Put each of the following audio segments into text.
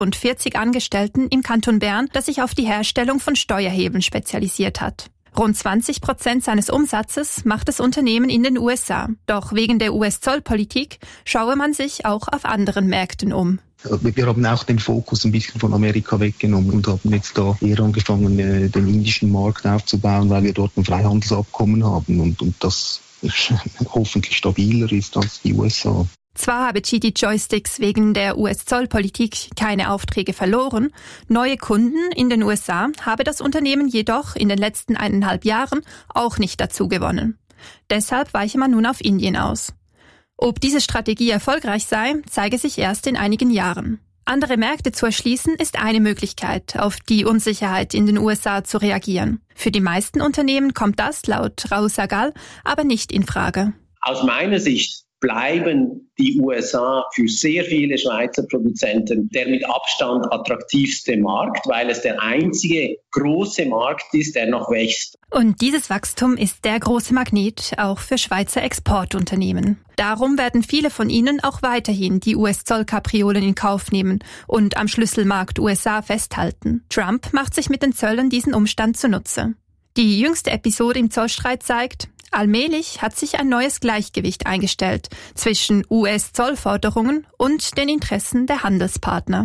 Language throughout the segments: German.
und 40 Angestellten im Kanton Bern, das sich auf die Herstellung von Steuerhebeln spezialisiert hat. Rund 20% seines Umsatzes macht das Unternehmen in den USA. Doch wegen der US-Zollpolitik schaue man sich auch auf anderen Märkten um. Wir haben auch den Fokus ein bisschen von Amerika weggenommen und haben jetzt da eher angefangen, den indischen Markt aufzubauen, weil wir dort ein Freihandelsabkommen haben und das hoffentlich stabiler ist als die USA. Zwar habe GD Joysticks wegen der US-Zollpolitik keine Aufträge verloren, neue Kunden in den USA habe das Unternehmen jedoch in den letzten 1,5 Jahren auch nicht dazu gewonnen. Deshalb weiche man nun auf Indien aus. Ob diese Strategie erfolgreich sei, zeige sich erst in einigen Jahren. Andere Märkte zu erschließen ist eine Möglichkeit, auf die Unsicherheit in den USA zu reagieren. Für die meisten Unternehmen kommt das laut Raul Sagal aber nicht in Frage. Aus meiner Sicht bleiben die USA für sehr viele Schweizer Produzenten der mit Abstand attraktivste Markt, weil es der einzige große Markt ist, der noch wächst. Und dieses Wachstum ist der große Magnet auch für Schweizer Exportunternehmen. Darum werden viele von ihnen auch weiterhin die US-Zollkapriolen in Kauf nehmen und am Schlüsselmarkt USA festhalten. Trump macht sich mit den Zöllen diesen Umstand zunutze. Die jüngste Episode im Zollstreit zeigt, allmählich hat sich ein neues Gleichgewicht eingestellt zwischen US-Zollforderungen und den Interessen der Handelspartner.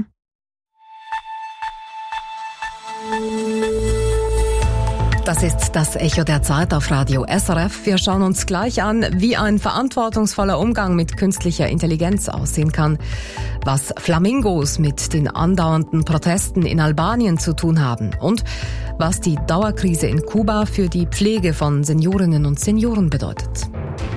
Das ist das Echo der Zeit auf Radio SRF. Wir schauen uns gleich an, wie ein verantwortungsvoller Umgang mit künstlicher Intelligenz aussehen kann, was Flamingos mit den andauernden Protesten in Albanien zu tun haben und was die Dauerkrise in Kuba für die Pflege von Seniorinnen und Senioren bedeutet.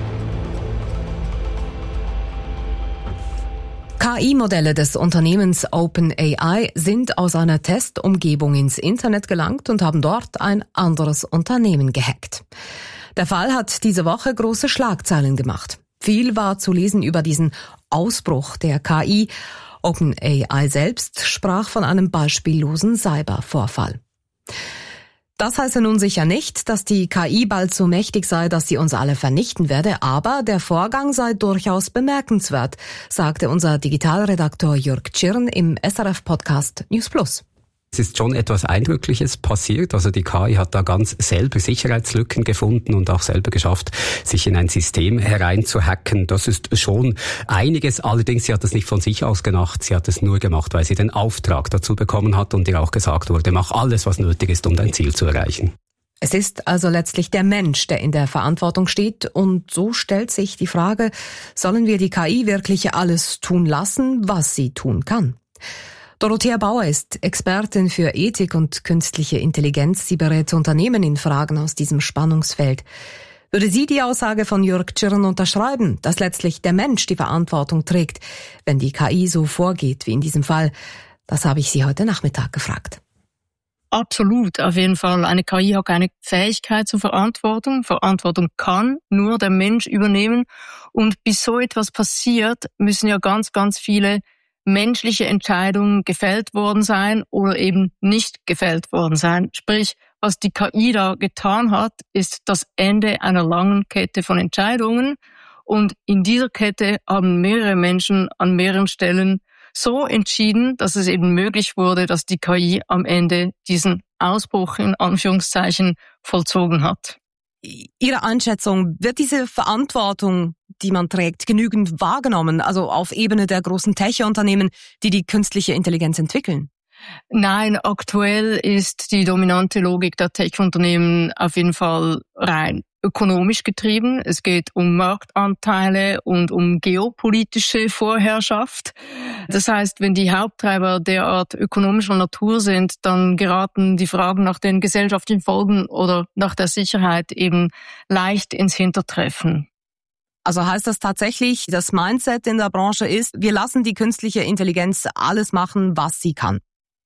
KI-Modelle des Unternehmens OpenAI sind aus einer Testumgebung ins Internet gelangt und haben dort ein anderes Unternehmen gehackt. Der Fall hat diese Woche große Schlagzeilen gemacht. Viel war zu lesen über diesen Ausbruch der KI. OpenAI selbst sprach von einem beispiellosen Cybervorfall. Das heiße nun sicher nicht, dass die KI bald so mächtig sei, dass sie uns alle vernichten werde, aber der Vorgang sei durchaus bemerkenswert, sagte unser Digitalredaktor Jörg Tschirn im SRF-Podcast News Plus. Es ist schon etwas Eindrückliches passiert. Also die KI hat da ganz selber Sicherheitslücken gefunden und auch selber geschafft, sich in ein System hereinzuhacken. Das ist schon einiges. Allerdings, sie hat das nicht von sich aus gemacht. Sie hat es nur gemacht, weil sie den Auftrag dazu bekommen hat und ihr auch gesagt wurde, mach alles, was nötig ist, um dein Ziel zu erreichen. Es ist also letztlich der Mensch, der in der Verantwortung steht. Und so stellt sich die Frage, sollen wir die KI wirklich alles tun lassen, was sie tun kann? Dorothea Bauer ist Expertin für Ethik und künstliche Intelligenz. Sie berät Unternehmen in Fragen aus diesem Spannungsfeld. Würde sie die Aussage von Jörg Tschirn unterschreiben, dass letztlich der Mensch die Verantwortung trägt, wenn die KI so vorgeht wie in diesem Fall? Das habe ich sie heute Nachmittag gefragt. Absolut, auf jeden Fall. Eine KI hat keine Fähigkeit zur Verantwortung. Verantwortung kann nur der Mensch übernehmen. Und bis so etwas passiert, müssen ja ganz, ganz viele menschliche Entscheidungen gefällt worden sein oder eben nicht gefällt worden sein. Sprich, was die KI da getan hat, ist das Ende einer langen Kette von Entscheidungen. Und in dieser Kette haben mehrere Menschen an mehreren Stellen so entschieden, dass es eben möglich wurde, dass die KI am Ende diesen Ausbruch in Anführungszeichen vollzogen hat. Ihre Einschätzung, wird diese Verantwortung, die man trägt, genügend wahrgenommen, also auf Ebene der großen Tech-Unternehmen, die die künstliche Intelligenz entwickeln? Nein, aktuell ist die dominante Logik der Tech-Unternehmen auf jeden Fall rein ökonomisch getrieben. Es geht um Marktanteile und um geopolitische Vorherrschaft. Das heißt, wenn die Haupttreiber derart ökonomischer Natur sind, dann geraten die Fragen nach den gesellschaftlichen Folgen oder nach der Sicherheit eben leicht ins Hintertreffen. Also heißt das tatsächlich, das Mindset in der Branche ist, wir lassen die künstliche Intelligenz alles machen, was sie kann?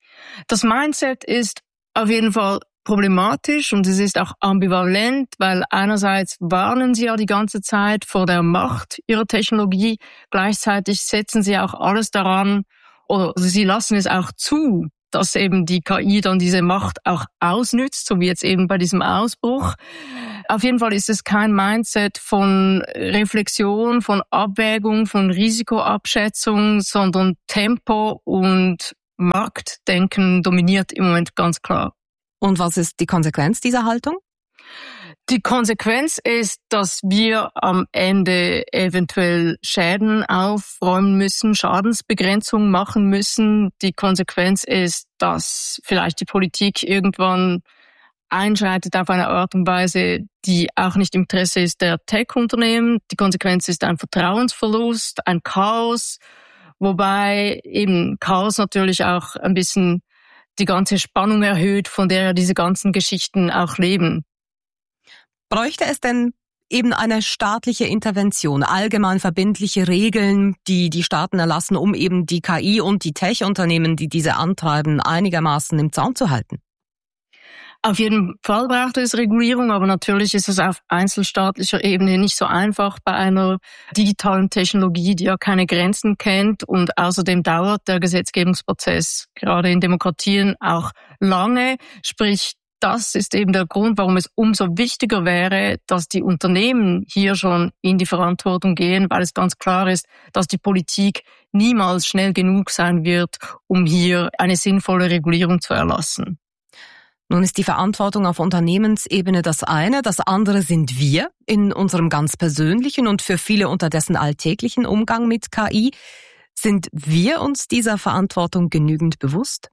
Das Mindset ist auf jeden Fall problematisch und es ist auch ambivalent, weil einerseits warnen sie ja die ganze Zeit vor der Macht ihrer Technologie, gleichzeitig setzen sie auch alles daran oder sie lassen es auch zu, dass eben die KI dann diese Macht auch ausnützt, so wie jetzt eben bei diesem Ausbruch. Auf jeden Fall ist es kein Mindset von Reflexion, von Abwägung, von Risikoabschätzung, sondern Tempo und Marktdenken dominiert im Moment ganz klar. Und was ist die Konsequenz dieser Haltung? Die Konsequenz ist, dass wir am Ende eventuell Schäden aufräumen müssen, Schadensbegrenzung machen müssen. Die Konsequenz ist, dass vielleicht die Politik irgendwann einschreitet auf eine Art und Weise, die auch nicht im Interesse ist der Tech-Unternehmen. Die Konsequenz ist ein Vertrauensverlust, ein Chaos, wobei eben Chaos natürlich auch ein bisschen die ganze Spannung erhöht, von der ja diese ganzen Geschichten auch leben. Bräuchte es denn eben eine staatliche Intervention, allgemein verbindliche Regeln, die die Staaten erlassen, um eben die KI und die Tech-Unternehmen, die diese antreiben, einigermaßen im Zaum zu halten? Auf jeden Fall braucht es Regulierung, aber natürlich ist es auf einzelstaatlicher Ebene nicht so einfach bei einer digitalen Technologie, die ja keine Grenzen kennt, und außerdem dauert der Gesetzgebungsprozess gerade in Demokratien auch lange, sprich das ist eben der Grund, warum es umso wichtiger wäre, dass die Unternehmen hier schon in die Verantwortung gehen, weil es ganz klar ist, dass die Politik niemals schnell genug sein wird, um hier eine sinnvolle Regulierung zu erlassen. Nun ist die Verantwortung auf Unternehmensebene das eine, das andere sind wir in unserem ganz persönlichen und für viele unterdessen alltäglichen Umgang mit KI. Sind wir uns dieser Verantwortung genügend bewusst?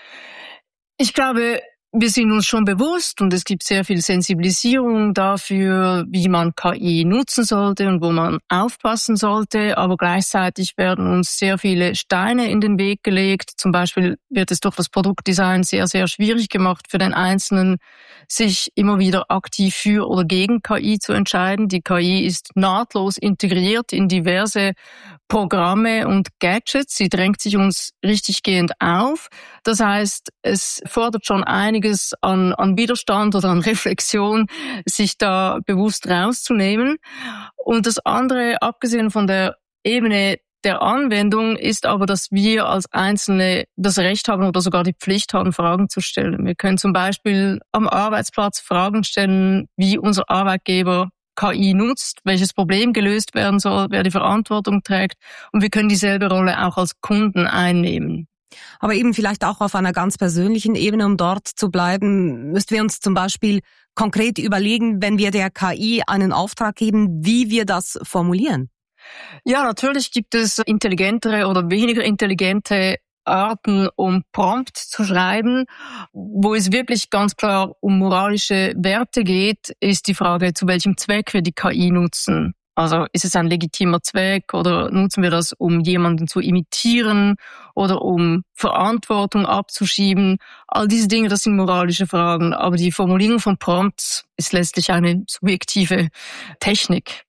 Ich glaube, wir sind uns schon bewusst und es gibt sehr viel Sensibilisierung dafür, wie man KI nutzen sollte und wo man aufpassen sollte. Aber gleichzeitig werden uns sehr viele Steine in den Weg gelegt. Zum Beispiel wird es durch das Produktdesign sehr, sehr schwierig gemacht für den Einzelnen, sich immer wieder aktiv für oder gegen KI zu entscheiden. Die KI ist nahtlos integriert in diverse Programme und Gadgets. Sie drängt sich uns richtiggehend auf. Das heißt, es fordert schon einiges an Widerstand oder an Reflexion, sich da bewusst rauszunehmen. Und das andere, abgesehen von der Ebene der Anwendung, ist aber, dass wir als Einzelne das Recht haben oder sogar die Pflicht haben, Fragen zu stellen. Wir können zum Beispiel am Arbeitsplatz Fragen stellen, wie unser Arbeitgeber KI nutzt, welches Problem gelöst werden soll, wer die Verantwortung trägt. Und wir können dieselbe Rolle auch als Kunden einnehmen. Aber eben vielleicht auch auf einer ganz persönlichen Ebene, um dort zu bleiben, müssten wir uns zum Beispiel konkret überlegen, wenn wir der KI einen Auftrag geben, wie wir das formulieren. Ja, natürlich gibt es intelligentere oder weniger intelligente Arten, um Prompt zu schreiben. Wo es wirklich ganz klar um moralische Werte geht, ist die Frage, zu welchem Zweck wir die KI nutzen. Also ist es ein legitimer Zweck oder nutzen wir das, um jemanden zu imitieren oder um Verantwortung abzuschieben? All diese Dinge, das sind moralische Fragen. Aber die Formulierung von Prompts ist letztlich eine subjektive Technik.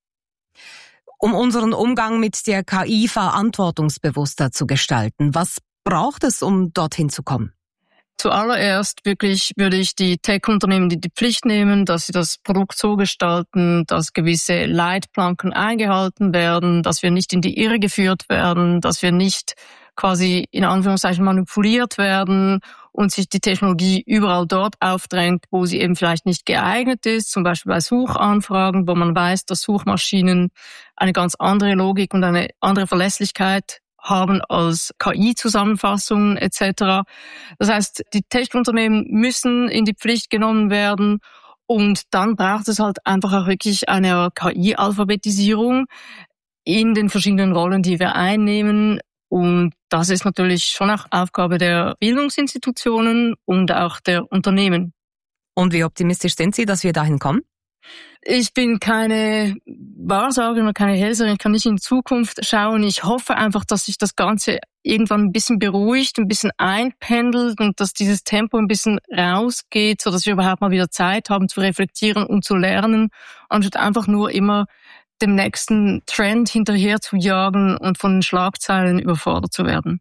Um unseren Umgang mit der KI verantwortungsbewusster zu gestalten, was braucht es, um dorthin zu kommen? Zuallererst wirklich würde ich die Tech-Unternehmen die Pflicht nehmen, dass sie das Produkt so gestalten, dass gewisse Leitplanken eingehalten werden, dass wir nicht in die Irre geführt werden, dass wir nicht quasi in Anführungszeichen manipuliert werden und sich die Technologie überall dort aufdrängt, wo sie eben vielleicht nicht geeignet ist, zum Beispiel bei Suchanfragen, wo man weiß, dass Suchmaschinen eine ganz andere Logik und eine andere Verlässlichkeit haben als KI-Zusammenfassungen etc. Das heißt, die Tech-Unternehmen müssen in die Pflicht genommen werden und dann braucht es halt einfach auch wirklich eine KI-Alphabetisierung in den verschiedenen Rollen, die wir einnehmen. Und das ist natürlich schon auch Aufgabe der Bildungsinstitutionen und auch der Unternehmen. Und wie optimistisch sind Sie, dass wir dahin kommen? Ich bin keine Wahrsagerin oder keine Hellseherin, ich kann nicht in die Zukunft schauen. Ich hoffe einfach, dass sich das Ganze irgendwann ein bisschen beruhigt, ein bisschen einpendelt und dass dieses Tempo ein bisschen rausgeht, sodass wir überhaupt mal wieder Zeit haben zu reflektieren und zu lernen, anstatt einfach nur immer dem nächsten Trend hinterher zu jagen und von den Schlagzeilen überfordert zu werden.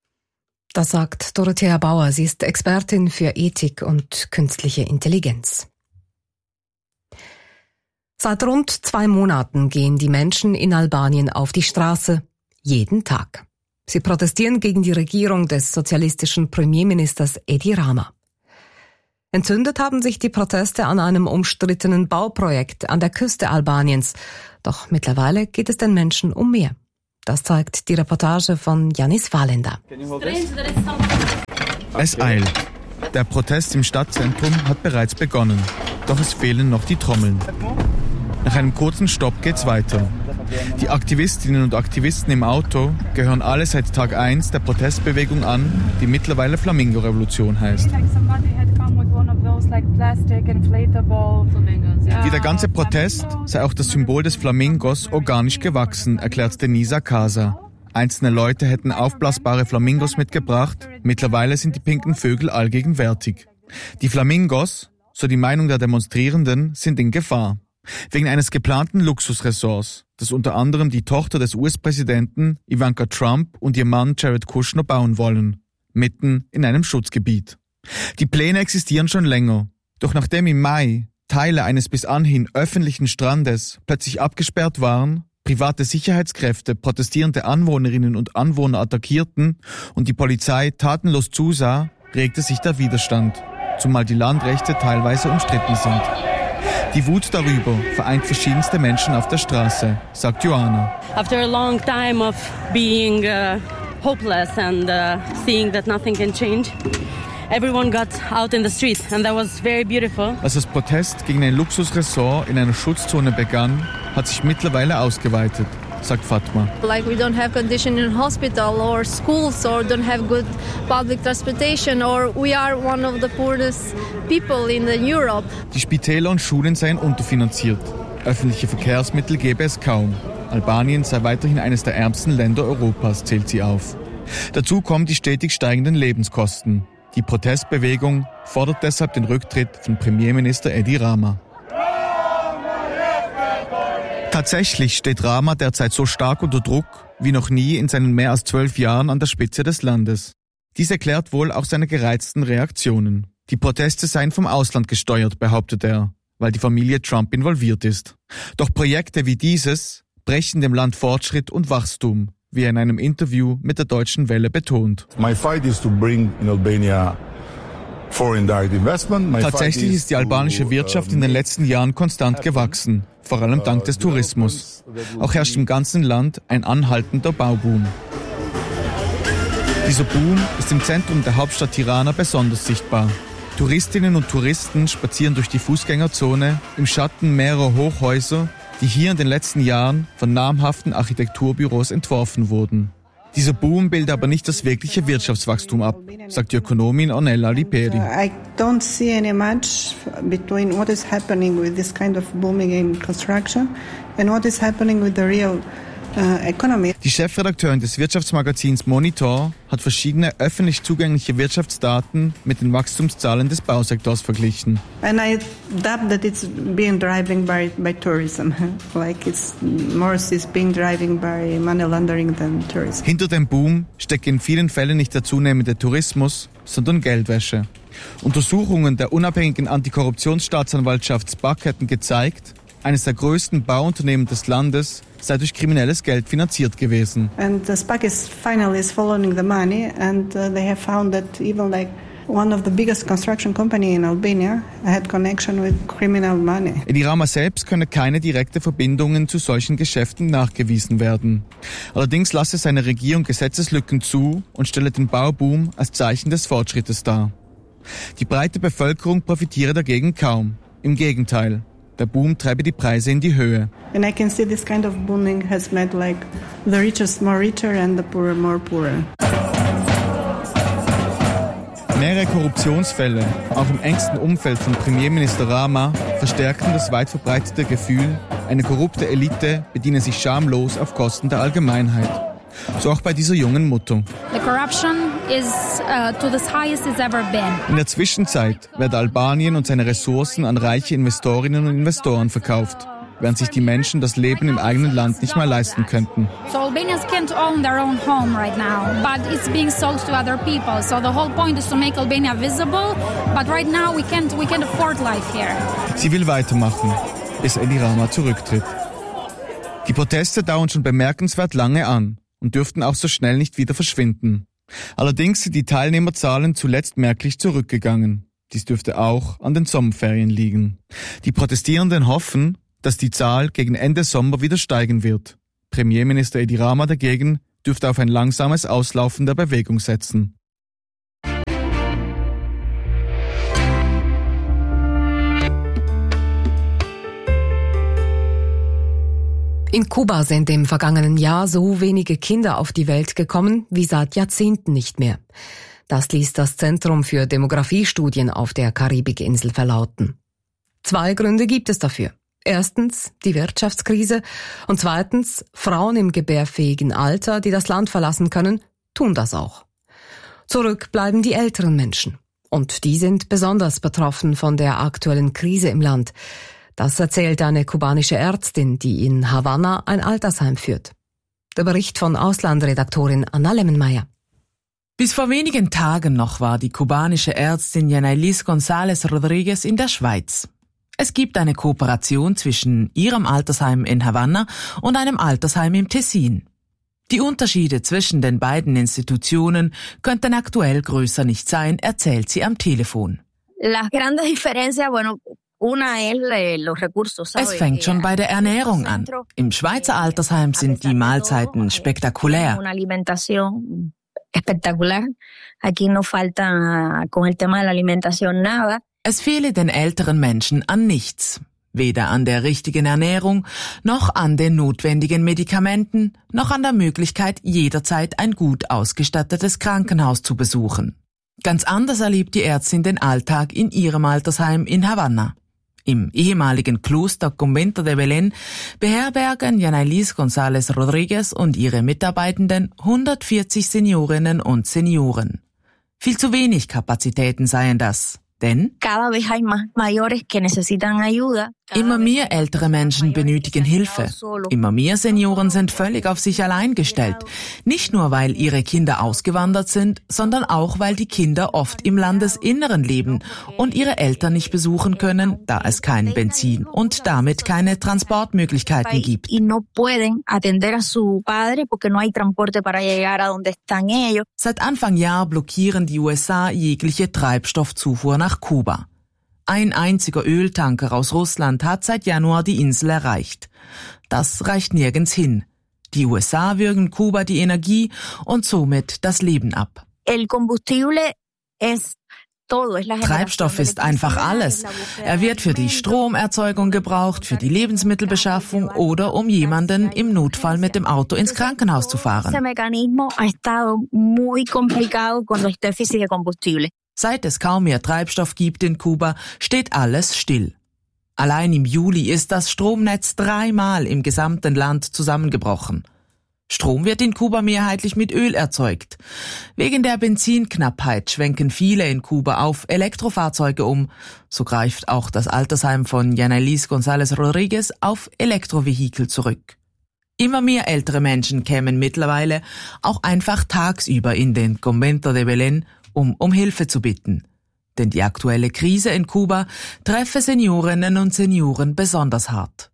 Das sagt Dorothea Bauer. Sie ist Expertin für Ethik und künstliche Intelligenz. Seit rund 2 Monaten gehen die Menschen in Albanien auf die Straße, jeden Tag. Sie protestieren gegen die Regierung des sozialistischen Premierministers Edi Rama. Entzündet haben sich die Proteste an einem umstrittenen Bauprojekt an der Küste Albaniens. Doch mittlerweile geht es den Menschen um mehr. Das zeigt die Reportage von Janis Valenda. Es eilt. Der Protest im Stadtzentrum hat bereits begonnen. Doch es fehlen noch die Trommeln. Nach einem kurzen Stopp geht's weiter. Die Aktivistinnen und Aktivisten im Auto gehören alle seit Tag 1 der Protestbewegung an, die mittlerweile Flamingo-Revolution heißt. Wie der ganze Protest sei auch das Symbol des Flamingos organisch gewachsen, erklärt Denisa Casa. Einzelne Leute hätten aufblasbare Flamingos mitgebracht, mittlerweile sind die pinken Vögel allgegenwärtig. Die Flamingos, so die Meinung der Demonstrierenden, sind in Gefahr. Wegen eines geplanten Luxusressorts, das unter anderem die Tochter des US-Präsidenten Ivanka Trump und ihr Mann Jared Kushner bauen wollen, mitten in einem Schutzgebiet. Die Pläne existieren schon länger, doch nachdem im Mai Teile eines bis anhin öffentlichen Strandes plötzlich abgesperrt waren, private Sicherheitskräfte protestierende Anwohnerinnen und Anwohner attackierten und die Polizei tatenlos zusah, regte sich der Widerstand, zumal die Landrechte teilweise umstritten sind. Die Wut darüber vereint verschiedenste Menschen auf der Straße, sagt Joanna. After a long time of being hopeless and seeing that nothing can change, everyone got out in the street and that was very beautiful. Als das Protest gegen ein Luxusressort in einer Schutzzone begann, hat sich mittlerweile ausgeweitet, sagt Fatma. Like we don't have condition in hospital or schools or don't have good public transportation or we are one of the poorest people in Europe. Die Spitäler und Schulen seien unterfinanziert. Öffentliche Verkehrsmittel gäbe es kaum. Albanien sei weiterhin eines der ärmsten Länder Europas, zählt sie auf. Dazu kommen die stetig steigenden Lebenskosten. Die Protestbewegung fordert deshalb den Rücktritt von Premierminister Edi Rama. Tatsächlich steht Rama derzeit so stark unter Druck wie noch nie in seinen mehr als 12 Jahren an der Spitze des Landes. Dies erklärt wohl auch seine gereizten Reaktionen. Die Proteste seien vom Ausland gesteuert, behauptet er, weil die Familie Trump involviert ist. Doch Projekte wie dieses brechen dem Land Fortschritt und Wachstum, wie er in einem Interview mit der Deutschen Welle betont. My fight is to bring in Albania foreign direct investment. Tatsächlich ist die albanische Wirtschaft in den letzten Jahren konstant gewachsen, vor allem dank des Tourismus. Auch herrscht im ganzen Land ein anhaltender Bauboom. Dieser Boom ist im Zentrum der Hauptstadt Tirana besonders sichtbar. Touristinnen und Touristen spazieren durch die Fußgängerzone im Schatten mehrerer Hochhäuser, die hier in den letzten Jahren von namhaften Architekturbüros entworfen wurden. Dieser Boom bildet aber nicht das wirkliche Wirtschaftswachstum ab, sagt die Ökonomin Ornella Liperi. I don't see any match between what is happening with this kind of booming in construction and what is happening with the real economy. Die Chefredakteurin des Wirtschaftsmagazins Monitor hat verschiedene öffentlich zugängliche Wirtschaftsdaten mit den Wachstumszahlen des Bausektors verglichen. And I doubt that it's being driven by tourism, like it's more is being driven by money laundering than tourism. Hinter dem Boom steckt in vielen Fällen nicht der zunehmende Tourismus, sondern Geldwäsche. Untersuchungen der unabhängigen Antikorruptionsstaatsanwaltschaft SPAC hätten gezeigt, eines der größten Bauunternehmen des Landes sei durch kriminelles Geld finanziert gewesen. And the SPAC is finally following the money and they have found that even like one of the biggest construction company in Albania had connection with criminal money. Edi Rama selbst könne keine direkte Verbindungen zu solchen Geschäften nachgewiesen werden. Allerdings lasse seine Regierung Gesetzeslücken zu und stelle den Bauboom als Zeichen des Fortschrittes dar. Die breite Bevölkerung profitiere dagegen kaum. Im Gegenteil. Der Boom treibe die Preise in die Höhe. And I can see this kind of booming has made like the richest more richer and the poorer more poorer. Mehrere Korruptionsfälle, auch im engsten Umfeld von Premierminister Rama, verstärkten das weit verbreitete Gefühl, eine korrupte Elite bediene sich schamlos auf Kosten der Allgemeinheit. So auch bei dieser jungen Mutter. The corruption is to the highest it's ever been. In der Zwischenzeit werde Albanien und seine Ressourcen an reiche Investorinnen und Investoren verkauft, während sich die Menschen das Leben im eigenen Land nicht mehr leisten könnten. So Albanians can't own their own home right now, but it's being sold to other people. So the whole point is to make Albania visible, but right now we can't afford life here. Sie will weitermachen, bis Edi Rama zurücktritt. Die Proteste dauern schon bemerkenswert lange an und dürften auch so schnell nicht wieder verschwinden. Allerdings sind die Teilnehmerzahlen zuletzt merklich zurückgegangen. Dies dürfte auch an den Sommerferien liegen. Die Protestierenden hoffen, dass die Zahl gegen Ende Sommer wieder steigen wird. Premierminister Edi Rama dagegen dürfte auf ein langsames Auslaufen der Bewegung setzen. In Kuba sind im vergangenen Jahr so wenige Kinder auf die Welt gekommen wie seit Jahrzehnten nicht mehr. Das ließ das Zentrum für Demografiestudien auf der Karibikinsel verlauten. 2 Gründe gibt es dafür. Erstens die Wirtschaftskrise und zweitens Frauen im gebärfähigen Alter, die das Land verlassen können, tun das auch. Zurück bleiben die älteren Menschen. Und die sind besonders betroffen von der aktuellen Krise im Land. Das erzählt eine kubanische Ärztin, die in Havanna ein Altersheim führt. Der Bericht von Auslandredaktorin Anna Lemmenmeier. Bis vor wenigen Tagen noch war die kubanische Ärztin Yanailis González Rodríguez in der Schweiz. Es gibt eine Kooperation zwischen ihrem Altersheim in Havanna und einem Altersheim im Tessin. Die Unterschiede zwischen den beiden Institutionen könnten aktuell größer nicht sein, erzählt sie am Telefon. Es fängt schon bei der Ernährung an. Im Schweizer Altersheim sind die Mahlzeiten spektakulär. Es fehle den älteren Menschen an nichts. Weder an der richtigen Ernährung, noch an den notwendigen Medikamenten, noch an der Möglichkeit, jederzeit ein gut ausgestattetes Krankenhaus zu besuchen. Ganz anders erlebt die Ärztin den Alltag in ihrem Altersheim in Havanna. Im ehemaligen Kloster Convento de Belén beherbergen Yanailis González Rodríguez und ihre Mitarbeitenden 140 Seniorinnen und Senioren. Viel zu wenig Kapazitäten seien das. Denn immer mehr ältere Menschen benötigen Hilfe. Immer mehr Senioren sind völlig auf sich allein gestellt. Nicht nur, weil ihre Kinder ausgewandert sind, sondern auch, weil die Kinder oft im Landesinneren leben und ihre Eltern nicht besuchen können, da es kein Benzin und damit keine Transportmöglichkeiten gibt. Seit Anfang Jahr blockieren die USA jegliche Treibstoffzufuhr nach Kuba. Ein einziger Öltanker aus Russland hat seit Januar die Insel erreicht. Das reicht nirgends hin. Die USA würgen Kuba die Energie und somit das Leben ab. Treibstoff ist einfach alles. Er wird für die Stromerzeugung gebraucht, für die Lebensmittelbeschaffung oder um jemanden im Notfall mit dem Auto ins Krankenhaus zu fahren. Seit es kaum mehr Treibstoff gibt in Kuba, steht alles still. Allein im Juli ist das Stromnetz 3-mal im gesamten Land zusammengebrochen. Strom wird in Kuba mehrheitlich mit Öl erzeugt. Wegen der Benzinknappheit schwenken viele in Kuba auf Elektrofahrzeuge um. So greift auch das Altersheim von Yanailis González Rodríguez auf Elektrovehikel zurück. Immer mehr ältere Menschen kämen mittlerweile auch einfach tagsüber in den Convento de Belén, um Hilfe zu bitten. Denn die aktuelle Krise in Kuba treffe Seniorinnen und Senioren besonders hart.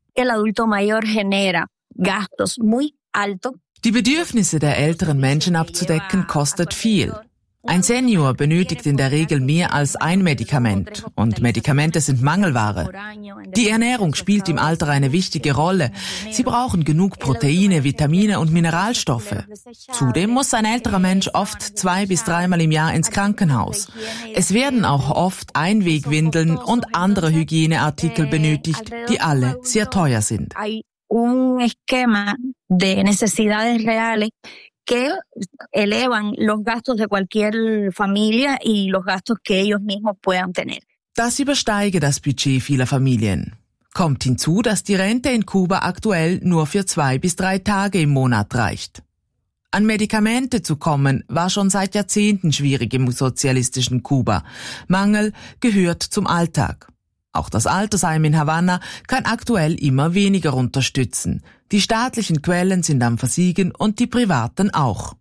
Die Bedürfnisse der älteren Menschen abzudecken kostet viel. Ein Senior benötigt in der Regel mehr als ein Medikament und Medikamente sind Mangelware. Die Ernährung spielt im Alter eine wichtige Rolle. Sie brauchen genug Proteine, Vitamine und Mineralstoffe. Zudem muss ein älterer Mensch oft 2- bis 3-mal im Jahr ins Krankenhaus. Es werden auch oft Einwegwindeln und andere Hygieneartikel benötigt, die alle sehr teuer sind. Un esquema de necesidades reales que elevan los gastos de cualquier familia y los gastos que ellos mismos puedan tener. Das übersteige das Budget vieler Familien. Kommt hinzu, dass die Rente in Kuba aktuell nur für 2 bis 3 Tage im Monat reicht. An Medikamente zu kommen, war schon seit Jahrzehnten schwierig im sozialistischen Kuba. Mangel gehört zum Alltag. Auch das Altersheim in Havanna kann aktuell immer weniger unterstützen. Die staatlichen Quellen sind am Versiegen und die privaten auch.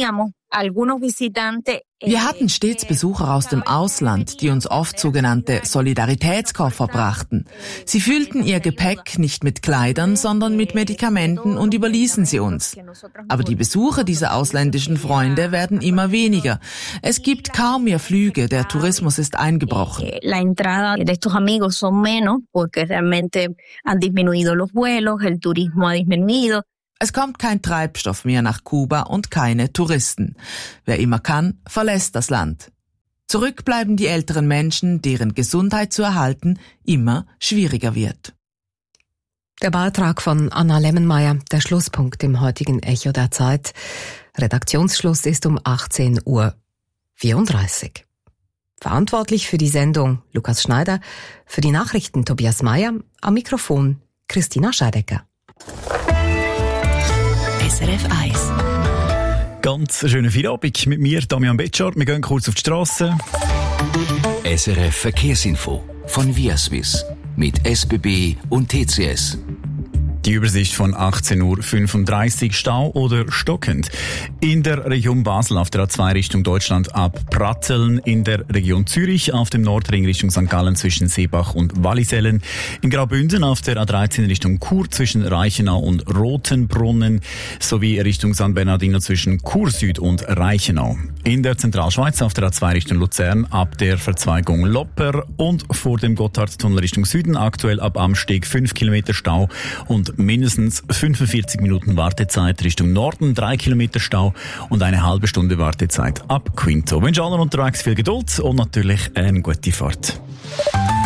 Wir hatten stets Besucher aus dem Ausland, die uns oft sogenannte Solidaritätskoffer brachten. Sie füllten ihr Gepäck nicht mit Kleidern, sondern mit Medikamenten und überließen sie uns. Aber die Besuche dieser ausländischen Freunde werden immer weniger. Es gibt kaum mehr Flüge, der Tourismus ist eingebrochen. La entrada de estos amigos son menos, porque realmente han disminuido los vuelos, el turismo ha disminuido. Es kommt kein Treibstoff mehr nach Kuba und keine Touristen. Wer immer kann, verlässt das Land. Zurück bleiben die älteren Menschen, deren Gesundheit zu erhalten immer schwieriger wird. Der Beitrag von Anna Lemmenmeier, der Schlusspunkt im heutigen Echo der Zeit. Redaktionsschluss ist um 18:34 Uhr. Verantwortlich für die Sendung Lukas Schneider, für die Nachrichten Tobias Meyer, am Mikrofon Christina Scheidecker. SRF 1. Ganz schönen Feierabend mit mir, Damian Betschar. Wir gehen kurz auf die Strasse. SRF Verkehrsinfo von Viaswiss mit SBB und TCS. Die Übersicht von 18:35 Uhr, Stau oder stockend. In der Region Basel auf der A2 Richtung Deutschland ab Pratteln, in der Region Zürich auf dem Nordring Richtung St. Gallen zwischen Seebach und Wallisellen, in Graubünden auf der A13 Richtung Chur zwischen Reichenau und Rotenbrunnen sowie Richtung San Bernardino zwischen Chur Süd und Reichenau. In der Zentralschweiz auf der A2 Richtung Luzern ab der Verzweigung Lopper und vor dem Gotthardtunnel Richtung Süden aktuell ab Amsteg 5 Kilometer Stau und mindestens 45 Minuten Wartezeit Richtung Norden, 3 Kilometer Stau und eine halbe Stunde Wartezeit ab Quinto. Ich wünsche allen unterwegs viel Geduld und natürlich eine gute Fahrt.